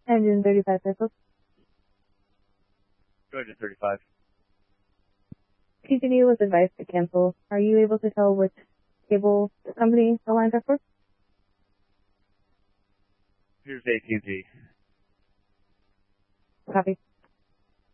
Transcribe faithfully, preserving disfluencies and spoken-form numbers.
Engine thirty-five circles. Go ahead, thirty-five. P G D was advised to cancel. Are you able to tell which cable company the lines are for? Here's A T and T. Copy.